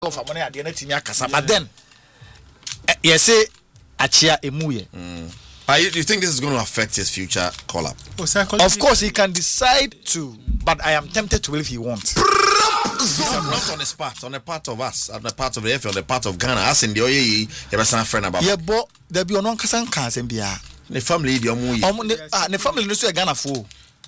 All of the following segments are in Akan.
of money at the end of Kasa. But then, yes, Achia Emuye. You think this is going to affect his future call-up? Of course, he can decide to, but I am tempted to if he wants. Not on his part, on the part of us, on the part of the FA, on the part of Ghana. As in the OAE, you have a friend about. Yeah, but there be no Kasan Kansan Bia. The family, the family, no say Ghana for.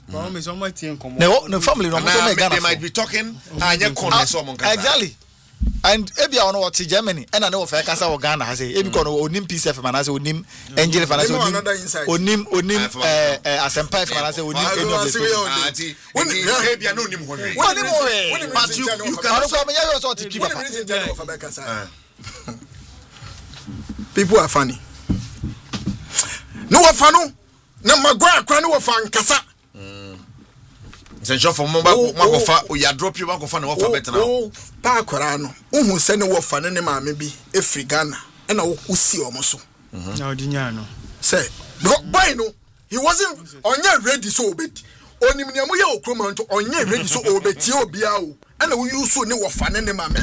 No family, they might be talking. Exactly. And ebi I know what Germany and I know for Kasa or Ghana has ebi kono onim PCF man has onim Angel man has onim Asempa man has onim any of the ebi I know nim one but you can also me you also to keep people are funny no wafano na magwa akra no wafan kasa Senso for magofa o ya drop you magofa na wafa better now. Pa akwara no. Uhun se ne wafa ne maame bi Efri Ghana e na usi omo so. Na odinya no. Say, boy no, he wasn't onye ready so obeti. Onim ne mo ye okroma nto onye ready so obeti obia o. E na we use ne wafa ne maame.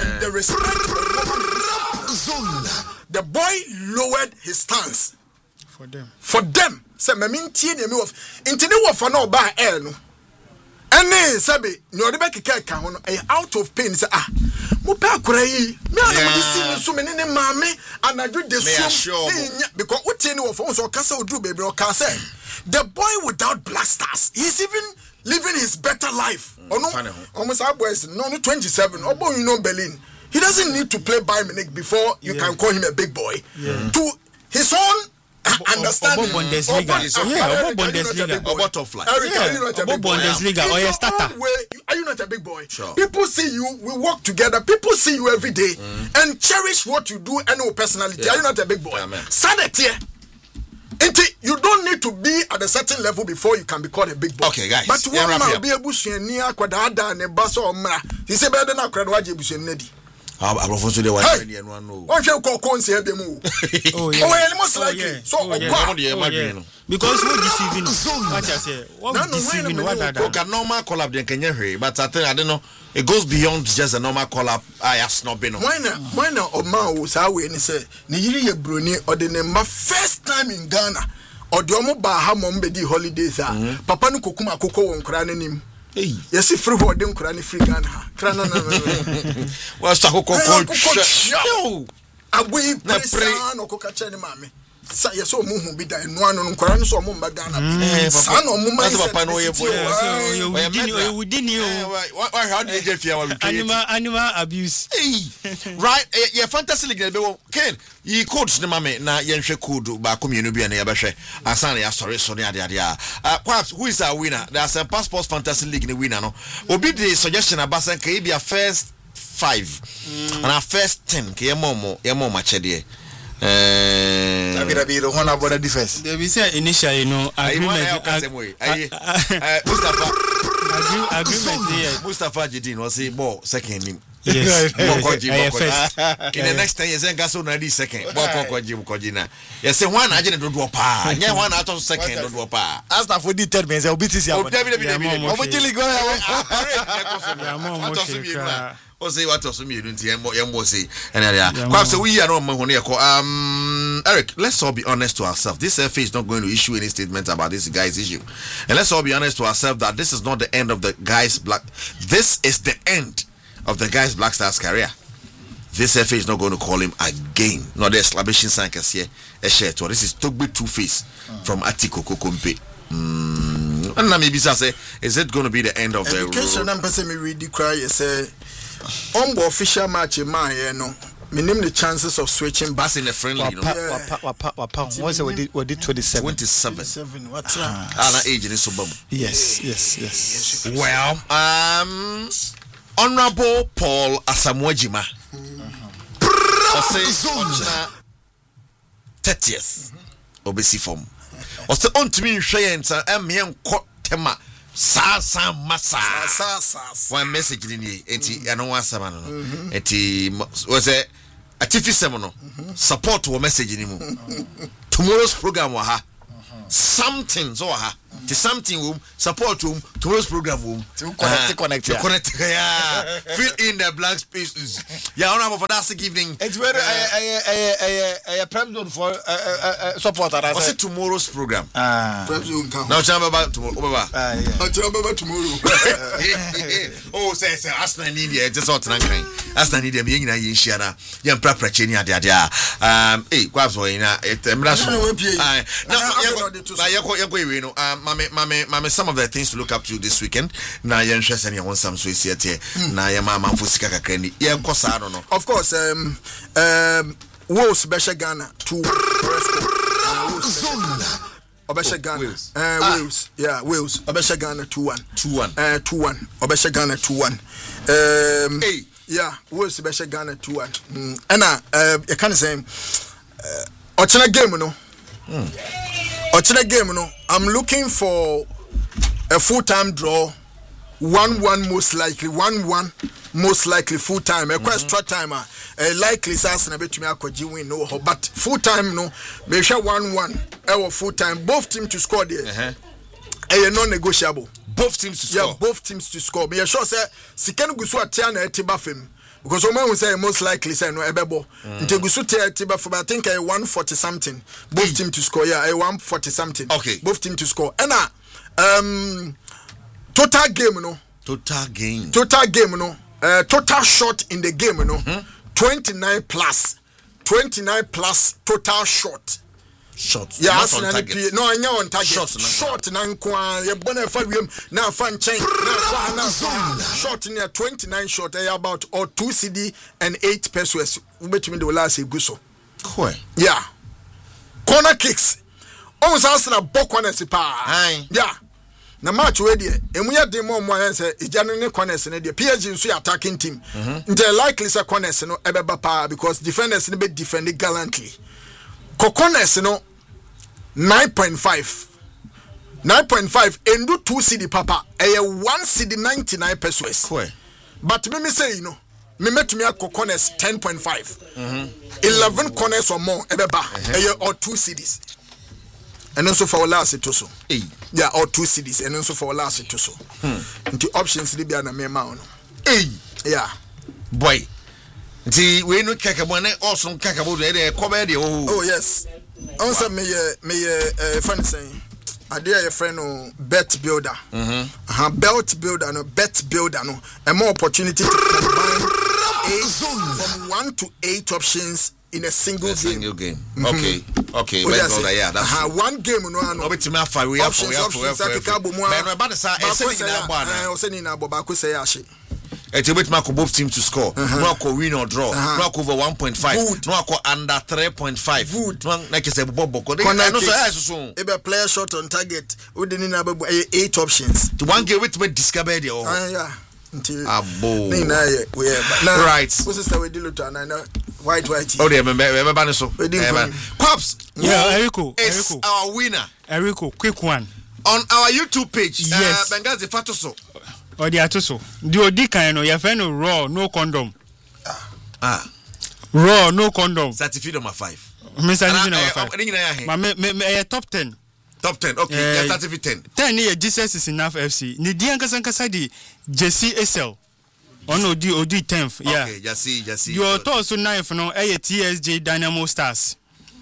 The boy lowered his stance for them. Say me ntie ne me wafa. Intine wafa na oba no. Ene sabe no de be keke ka ho no out of pain say mo pa akora yi me ana mo disi so me ne maame anadwo de so because what any of us or kasa odu baby or kasa the boy without blasters he's even living his better life almost our boys no 27 obo you know Berlin he doesn't need to play Bayern Munich before you can call him a big boy to his own understanding Bundesliga butterfly Bundesliga or a starter. Are you not a big boy? Sure. People see you, we work together, people see you every day and cherish what you do and your personality. Are you not a big boy? Sanity. You don't need to be at a certain level before you can be called a big boy. Okay, guys. But one man be able to near Quadada and a basso or mra. He said better than a Quadwaji Bushenedi. I was the one what you call concept the move. Most likely. So because we're deceiving. What I say, what deceiving? What normal call up? Can you hear? But I don't know. It goes beyond just a normal call up. I have snobbing. Why not? Or man was how we say, Nigeria Bruni or the name first time in Ghana or the Omo Bahamon Bedi holidays. Papa no Kokuma Koko on Kranim. Yes, if free them Krani free Ghana. Krana. Well, Sako Awe pray no Kokachani Mammy. Say so muhu be da no anu nkora so mo Ghana. Sa no mo man papa no ye boy. How do you get fear animal abuse. Right, yeah, fantasy league be Ken. Yi coach ne mame na yenhwe code ba komenu bia na ye behwe. Asan ya sorry so ne ade ade perhaps who is our winner? There's a passport fantasy league ne winner no. Obi the suggestion abasan ka e bia first 5 and our first 10 ke ye mo machede. David the one about the defense. They be say initially agreement Mustafa Jidin was a ball second him. Yes. In the next 10 years and gas on second. Yes, say one agent do pa. Yeah, one out of second do pa. As na for the third means I'll beat this. Say what was me doing say and so we are not Eric, let's all be honest to ourselves. This FA is not going to issue any statement about this guy's issue. And let's all be honest to ourselves that this is not the end of the guy's this is the end of the guy's Black Stars career. This FA is not going to call him again. No, the establishing sankers here. This is Togbe Two-Face from Atiko Kokompe. And maybe say, is it going to be the end of the Ombo official match in my minimum the chances of switching back in a friendly, you know. What's it? We did 27. What's age in so Yes. Well, Honorable Paul Asamoah-Gyeman. 30th. Obesi form. Ose on to me share and tema. Sa masa one message in here enti I don't want some enti was a TV seminar support to a message in tomorrow's program wa ha something so ha The something room, support room, tomorrow's program room. Connect. Yeah. Fill in the blank spaces. Yeah, honorable for that evening. It's very a prem zone for support. What's it tomorrow's program? Prem zone. Now tell me about tomorrow. Tell me about tomorrow. Oh, say, Asna need it. Just what I'm saying. Asna need them. You know, you share na. You prepare ni adia. Hey, kwa so ina. Mame, some of the things to look up to this weekend. Na yen share any one some so here. Na yen mama fusika kakrendi. Yen kosa I don't know. Of course, Wolves Besha Ghana to Obesha Ghana. Wales. Yeah, Wales. Obesha Ghana 2-1. 2-1. Obesha Ghana 2-1. Hey. Yeah, Wales Besha Ghana 2-1. And I can't say Ochina game no. Ochina game no. I'm looking for a full-time draw. 1-1 most likely. 1-1 most likely full-time. A extra time. Likely Arsenal between Akoji win no, but full-time no. Be sure 1-1. Our full-time. Both teams to score there. Non-negotiable. Both teams to score. Yeah, both teams to score. Me sure say Sikenu Gusu atiana etibafem. Because Oman will say most likely say no ebebo. Ntegusu etibafem. I think 140 something. Both teams to score. Yeah, 140 something. Okay. Both teams to score. And total game no. Total game no. Total shot in the game no. 29 plus total shot. Shots. Yeah, not on target. No, I know on target. Shot na nkwa. You bona fa wiem na fa nchen. Shot near 29 shot. About or 2 CD and 8 pesos. Between the last guso. Cool. Yeah. Corner kicks. Almost Arsenal book corners pa. Yeah. Na match we there. Emu ya dem mo say ejanu ne corners ne there. PSG nso attacking team. They likely say corners no ebeba pa because defenders ne be defend gallantly. Corners no 9.5 endu 2 CD papa 1 CD 99 pesos. Cool. But me say you know me met me corners 10.5 11 corners or more ebeba or 2 CDs. And also for last to so. Yeah, or 2 CDs and also for last to so. The options they be na me ma no. Yeah. Boy. Nti we no kakabone also kakabo de kobe de oh yes. Also me friend saying ade your friend no bet builder. Belt builder no bet builder no. A more opportunity to combine 8 from 1 to 8 options in a single game. Okay. Let's go there. Yeah, that's one game no ano. Obetimi afa we have. Me no ba de sa eseni na bo ana. Oseni na bo ba ko say ahye. It's with Marco both teams to score. No win or draw. No over 1.5. No under 3.5. Good. No like I said, Bobo. A player shot on target. We didn't have 8 options. The one game with discovered you. Yeah. Right. What's this we deal to white. Oh, they remember so. Pops. Yeah, Eriko. Is our winner. Eriko, quick one. On our YouTube page. Yes. Bengazi Fatoso. Or the atoso. The Odika no, your friend raw, no condom. Raw, no condom. Certificate number 5. Mr. Number 5. Top 10. Top 10. Okay, certificate 10. 10 year Jesus is enough FC. Ni dianka sankasa di Jesse SL. Ono di 10th. Yeah. Okay, Jesse. Your toss so 9th no, TSJ Dynamo Stars.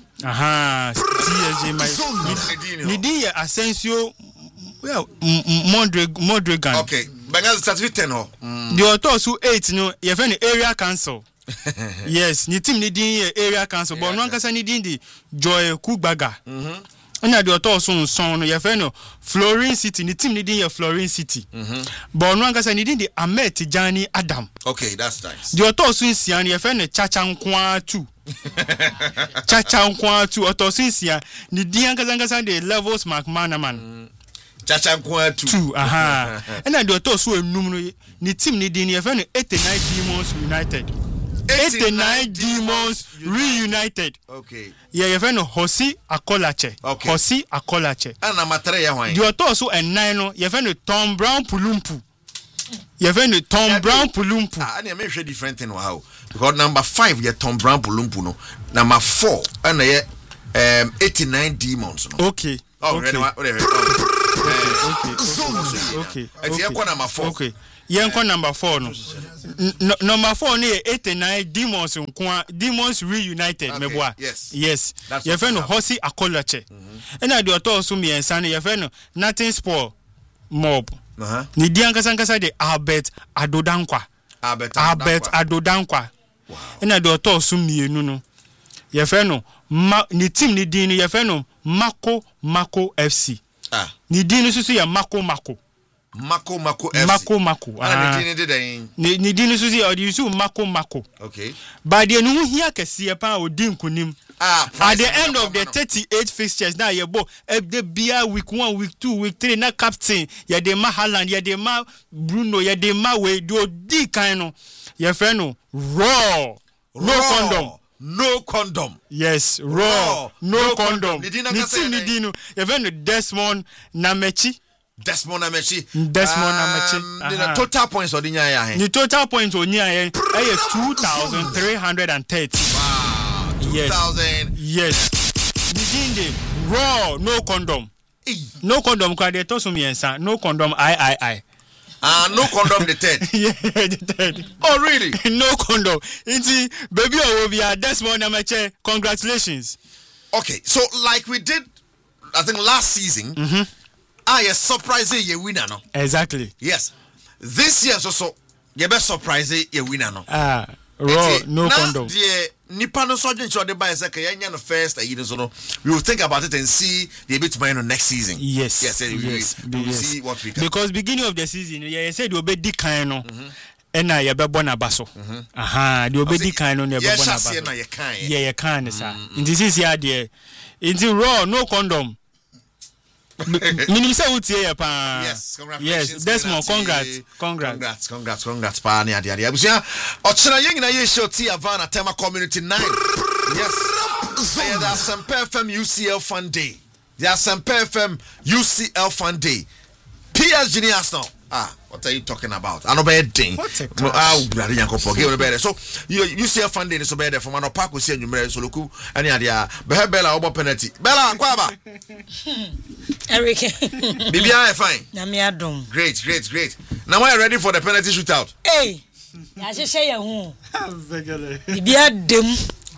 TSJ my. Ni di Asensio. Well, Modrigan. Okay, Bengazi certificate 10 ho. The authors who 8 no, your friend area council. Yes, ni team ni din area council, but no kasa ni din di Joy Kugbaga. And the authors son your friend Florin City, ni team ni din Florin City. But no kasa ni din di Ahmed Tijani Adam. Okay, that's nice. The authors in Sian your friend Chachankwa 2. Chachankwa 2 authors in Sian ni din kasa the levels McManaman. Chachankwa 2. And then the authors who enum ni team ni din your friend 89 Demons United. 89 Demons reunited. Okay. Yeah, your friend Hosi Akolache. Okay. Hosi Akolache. And number 3 ya hwan. The authors who and 9 your friend Tom Brown Pulumpu. Your friend Tom Brown Pulumpu. And you make sure different thing how. Because number 5 ya Tom Brown Pulumpu no. Number 4 and 89 Demons no. Okay. Oh, okay. Whatever. Okay. Number 4. Okay. Yenko number 4 no. Number 4 no 89 Demons Reunited meboa. Yes. Your friend Hosi Akolache. And I do also me and Sunny your friend Nothing Spoil Mob. Ni diankasa de Albert Adodankwa. Albert Adodankwa. And I do also me no. Your friend ni team ni dini your friend Mako FC. Ni dini susu ya Mako FC. Mako. Ni dini susu ya odisu Mako. Okay. But the no here kesi pa odi nkunim. At the end of the 38 fixtures now you bo the bia week 1, week 2, week 3 na captain ya de ma Haaland ya de ma Bruno ya de ma we do di kind no. Your friend raw. No condom. Yes, raw. No condom. Nidino. Even Desmond Namechi. The total points on the total points on 2,330. Wow. 2,000. Yes. Nidinde raw. No condom. No condom. No condom. I. No condom the third. Yeah, the third. Oh, really? No condom. Inti baby Owobia Desmond Amache, congratulations. Okay, so like we did, I think last season, you surprising you winner no. Exactly. Yes. This year so you best surprising you winner no. Raw, no condom. Nipa no surgeon show the buy second yanya no first you know we will think about it and see the bit tomorrow next season. Yes. We will see what we can. Because beginning of the season you said you be di kind no and na you be born abaso. You be di kind no you be born abaso. Yeah, you can sir. In this is here there. It's raw, no condom. Yes, congratulations. Desmond, congrats. Pa ne ade abusia ochena yen na ye show ti Havana Tema Community 9. Yes. There are some FM UCL Fun Day. PSG ni Arsenal. What are you talking about? I know bad thing. Bloody Yanko give better. So you see a fun day so better from an park we see you so look any idea. Bella over penalty. Bella Kwaba. Eric. BBI fine. Namiadum. Great. Now are you ready for the penalty shootout? Hey. I just say who. BBI dem.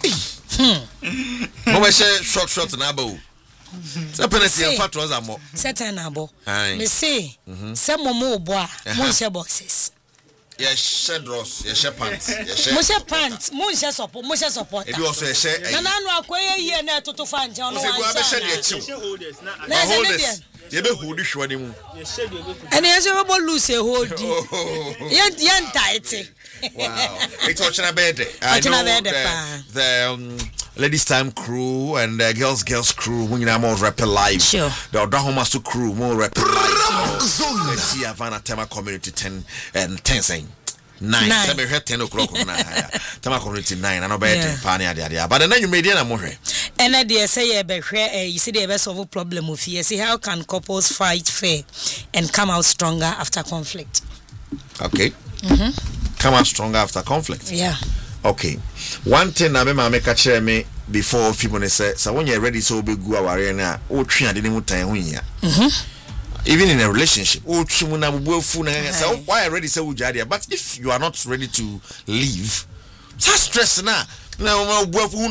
No short na bo. So penalty and fat was amo. Certain abo. Me say some momo boa, mon share boxes. Yes, share dross, yes, share pants, yes, share. Mon share support. If you also share. Na no akoye here na to fan je ono wan share. Na holders. You be hold shwo ni mu. And you say we lose a hold. Yen tight. Wow. It's Ochina Bede. I know the ladies time crew and the girls crew when you more rap live. Sure. The Odahomasu crew more rap live. Let's see Havana Tema Community 10 and 10 saying 9. 10 o'clock. Tema Community 9. I know better. But then you made it a more. And they say you see the best of a problem with you. See how can couples fight fair and come out stronger after conflict? Okay. Come out stronger after conflict. Yeah. Okay. One thing I make a share me before people say, so when you're ready, so be go away now. Oh, even in a relationship, why ready so but if you are not ready to leave, that's stress now. No,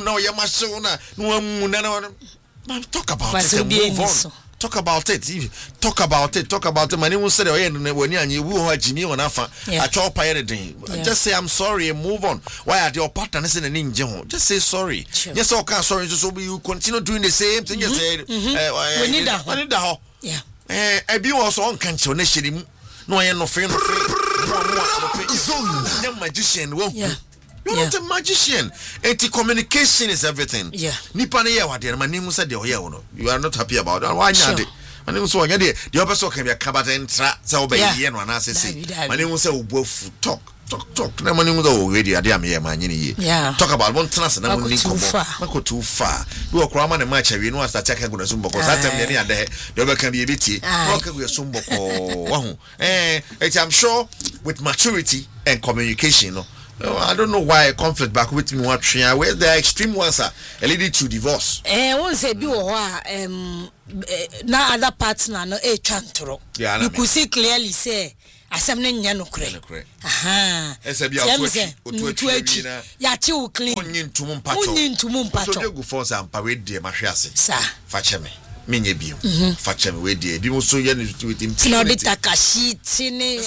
talk about it and move on. Talk about it. My name was said, when you will Jimmy on Alpha, I chop everything. Just say I'm sorry and move on. Why are your partners in an ninja? Just say sorry. Yes, okay, sorry. So you continue doing the same thing. You said, we need that. Yeah. I be also on cancer. No, I am no friend. No magician. You're not a magician. Anti-communication is everything. Yeah. My name said, you are not happy about that. Why not? My name was so again. The opposite can be a cabaret and so obey. My name was so talk. Na money was already a damn year, man. Yeah. Talk about one trust and I'm too far. Do a crime and a match. You know, as the check I'm going to Zumbo because that time there, there can be a bit. Welcome with Zumbo. I'm sure with maturity and communication, I don't know why a conflict back with me what where the extreme ones are leading to divorce. Won't say be na other partner no chantro. You could see clearly say asem ne nya no kure. Aha. Ese bia otu ya chi wo clean. Onyin ntumu mpacho. So go for some parade dey mahwease. Sa. Fache me. Menye biom. Fache me we dey. Bi mo so ye no with him. No de takashi tini.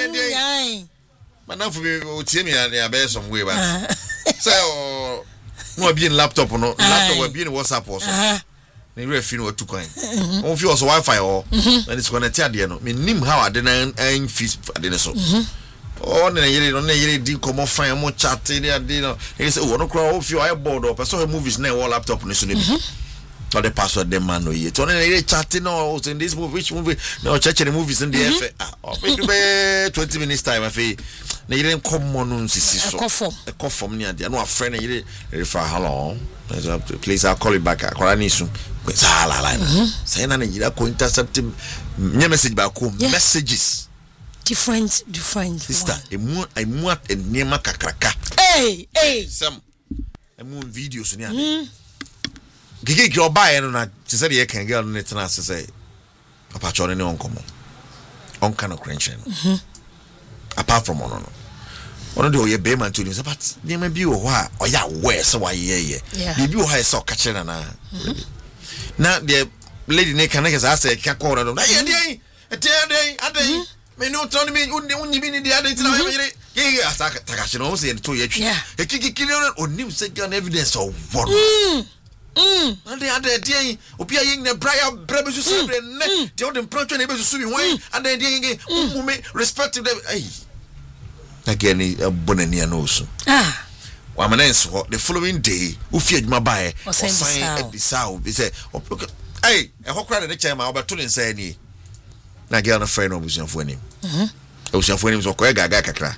But now for me, tie me and be some way back. So no be in laptop no, laptop will be in WhatsApp also. Na we feel what to coin. On fi also Wi-Fi or and it's connected there no. Me nim how I didn't fees ade so. Oh na yere di come fine mo chat there no. He say oh no cry off your board up. So movies na all laptop no so ne bi. So the password them man no yet. So na yere chatting no in this movie which movie no check the movies in the F. Be 20 minutes time I feel na yere come on sisi so e conform ni ade no afre na yere refer hello please I'll call you back akwara ni su kwesa la say na yere ko intercept nye message ba ko messages different sister emu enema kakraka sam emu videos ni ade gege ki oba no na te say the can girl no tena say papa chone ne onkomo on kind of crunch apart from one one do ye be man to him say but dey ma bi wo ho a oya we say wa ye bi wo ha say o ka kire na the lady ne kan ke say ka ko na ye dey adey me no turn me unyi bi ni dey adey tina me yire ye asaka takashi no say to ye twi e kiki no onim say gan evidence of one and they dey obi aye na braya brebe so say ne dey on the project na be so bi wan and they dey me respect them hey again bonani anoso wamenenso the following day ufi adwuma bae osan ebisao be say hey e hokra de chema obeto ne nsa ani na girl no friend obusuafo anim obusuafo anim so ko gaga kakra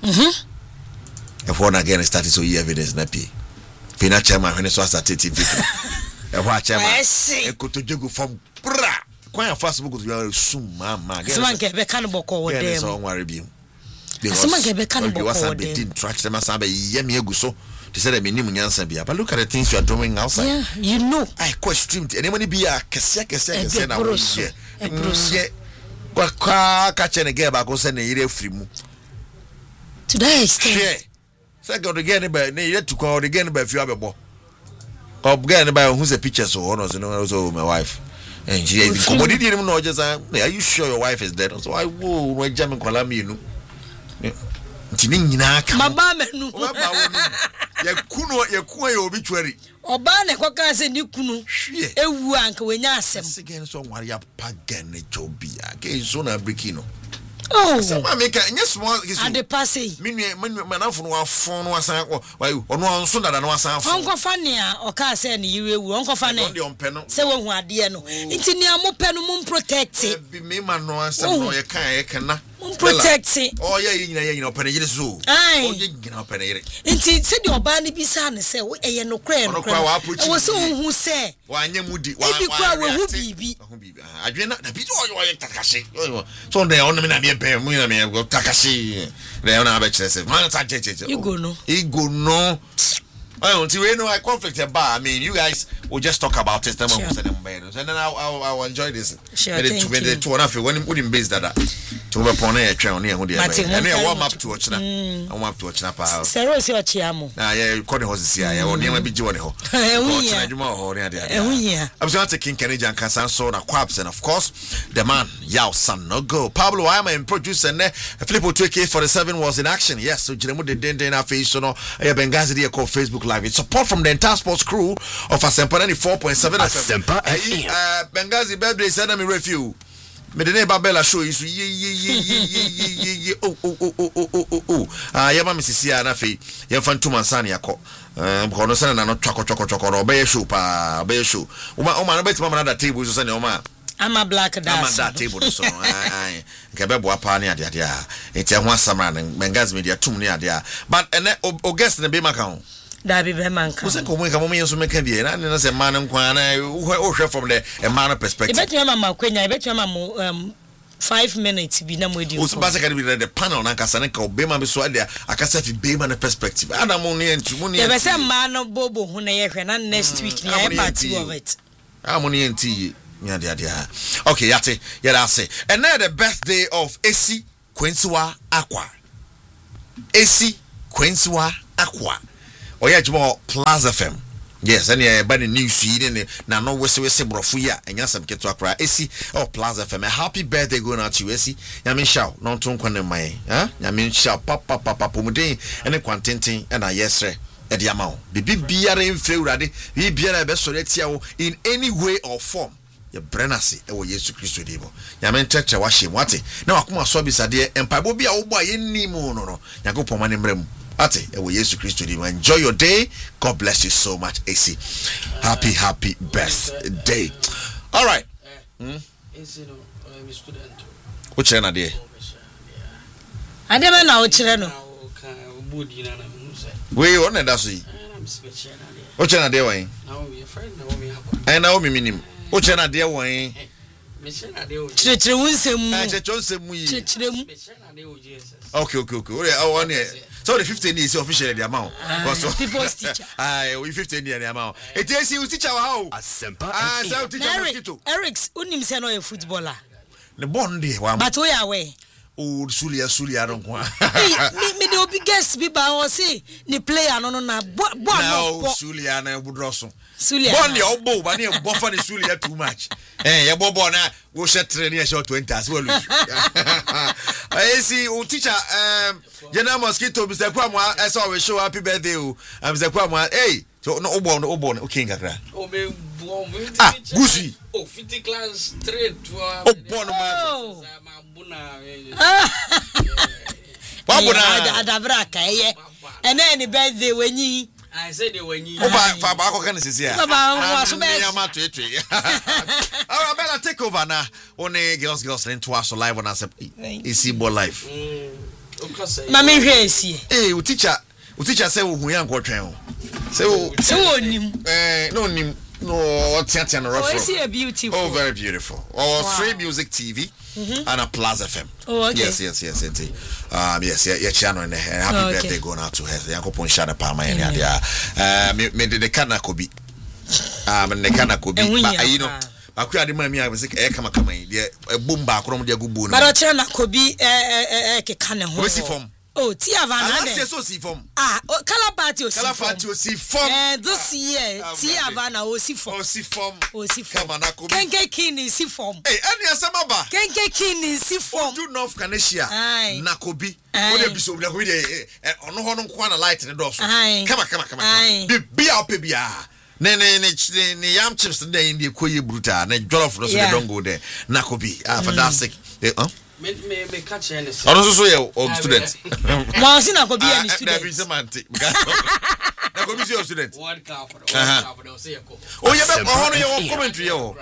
e for na again start so evidence na pe na chema hwene so asate tv e ho a chema e kotojego from bra kwan Facebook to sum mama so man ke be kan boko wo dem so nware bi someone get back and didn't track them as I yemi aguso. They said I mean nyansa bia. But look at the things you are doing outside. Yeah, you know. I question anybody be a kese na wo here. Kwa catch and get back go send e yire free mu. Today is say go again by na yire to call again by few abebo. Again by who's a picture so no so my wife. And she commodity him no just are you sure your wife is dead? So I wo no jam kwala me nu. Ntini nyina ka mama menu ya kuno ya obituary oba na kwaka se ni kunu ewu anka wenya asem again so nware ya pagane jobia ke so na brikino so ma make nya small ade passe menu manafo no afon no asan ono anso dada no asan afon onko fa ne a oka se ne yire ewu onko fa ne se wo hu ade no ntini amope no mum protect bi me ma no asem no ye kan ye kana protect oh yeah you know penere so oh you know penere nti se de oba ne bisa ne se wo eye no kra no wo se hu se wa anya mudi wa kwa we hu bibi adwe na bi yo takase so de on me na me be mu na me takase de on aba chese man ta cheche ego no well, until we know I conflict about. I mean, you guys will just talk about it. Sure. And then I'll enjoy this. Sure, thank you. When we base that to be upon a train here, and I warm up to watch now. I warm up to watch now. Sero si wachiamo. Yeah, calling horses here. I want to be joining her. I'm going to King Kennedy and Casanso, Quabs, and of course, the man, Yao San no go. Pablo, I am a producer, and Filippo 2K47 was in action. Yes, so Jeremy did in our face, so no, Benghazi called Facebook Live. It's support from the entire sports crew of Asempa 94.7 Asempa FM. Benghazi birthday said I'm review. Me the neighbor Bella show you yama misisi na fe ye fan 2 months an yakọ ko no sene na no twako obey show pa obey show o ma no betima na that table so sene o ma ama black dance ama that table so ai ke be boa pa ne ade a enti ho asamra na Benghazi media tum ne ade a but o guest ne be maka ho da be manka wo se ko mo ka mo yenso meka bi na se man nkwa na o hwe from the man perspective ibetu mama kwenya ibetu mama 5 minutes bi na modi o ba se ka be the panel na kasa na ka obema be so ade akasa fi bema na perspective adam no yentu mo ne ye be se ma no bobo hu na ye hwe na next week na ye party of it mo ne yenti nya de okay yate ya da say and now the birthday of AC Quincywa Aqua oya jimo Plaza FM. Yes, and yeah, but the news feed na no wese brofu ya enya sam keto akra AC Plaza FM. Happy birthday going out to you AC. Nyame shaw no to nkwane mai. Nyame shaw papa pomuden ene kwantenten na yesre e de ama wo. Bibi biara mfre urade, bibi biara be sore tia wo in any way or form. Ye brenase e wo Yesu Kristo debo. Nyame ntetre wa hye wate. Na wakoma so bisade empabo bia wo bo aye nimu no. Yakopon mane mrem. Ate, Yesu Christ, enjoy your day. God bless you so much, AC. Happy birthday. All right. Which one are they? I never know which one. We on that see. Which one are they? Wayne? I know me minim. Which one are they? Wayne? Okay. So the 15 is officially the amount. People's teacher. We 15 the amount. It is you teacher how? So teacher Eric's unim say no a footballer. The bondi one. But we are away. Oh, Sulia don't want. Me the biggest be ba o say ni player no na Sulia na Budroso. Sulia. Bondi obo ba na buffer the Sulia too much. Ya bobo na go share training short 20 as well. I see o teacher General Mosquito Mr. Kwamwa I saw we show happy birthday o. Mr. Kwamwa hey so no obo okay ngakra. O me Gusi. Oh 50 class straight to Obo Adabra kaye. And then the birthday when you I said when you fa ba ko kan sisi ya. Baba so be. All right, take over now. Only girls into us live on us. Easy ball life. Mama hwe esi. Eh, o teacher say wo hu ya nkotwen o. Say onim. No nim. No, what's no reference. Oh, is he beautiful? Oh, very beautiful. Oh, wow. Free Music TV and a Plaza FM. Oh, okay. Yes. Yes, channel and happy birthday going out to her. Yakopon Shana Palma and Yadia. Me the Kana Kobi. And the Kana Kobi. You know, I could have me. I was like, come, a boom back from the Gubu. But Chana Kobi, Kana. Where's he from? Oh, Tia Van see from. Calapatio see from. This year, Tia Van see from. Come on, Kenke King is see from. Hey, any Asamaba. Kenke King is see from. Do North Canisia. Nakobi. What episode we on no Kwana light in the door. Come on. Be our pebia. Ne yam chips today in the Koyi Bruta. Ne jollof roast don't go there. Nakobi. Fantastic. Me catch any. Also your student. Well, see na Kobi any student. Nakobi your student. One car for say ko. Oh, you be your commentary yo.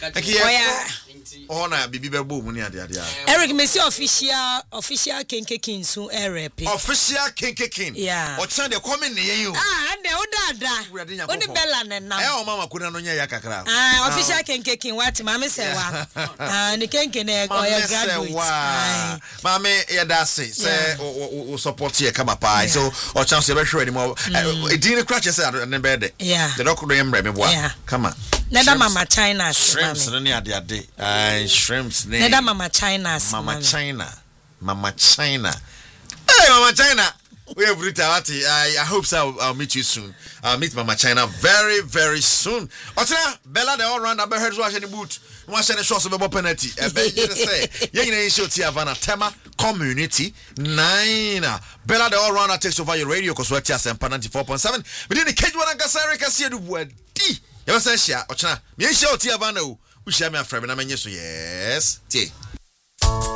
Oh na bibi be bo mu ni ade. Eric me see official Kenke King so rep. Official Kenke King. Yeah. O chan de comment ne yen yo. Ne o dada. Oni bella ne nam. O mama kuna no nya ya kakra. Official Kenke King what mama say wa. Ni Kenke na o ya graduate. Mama ya da say o support here come up. So o chan se be hwe ni mo. E din crash say ne be de. The doctor yem me boa. Come on. Neda Mama China. Shrimps ne ade. Shrimps ne. Neda Mama China. Mama China. Hey, Mama China. We have Rita. I hope so. I'll meet you soon. I'll meet Mama China very, very soon. Otina, Bella, they all run. I heard wash any boot. Wash any shots of a penalty. I bet you say, Yang show Tiavana Tema Community 9. Bella, they all run. I text over your radio because we're TSM 94.7. But in the cage one, I can see the word D. You say, Shia, Otina, me show Tiavana. We share my friend, and I'm yes.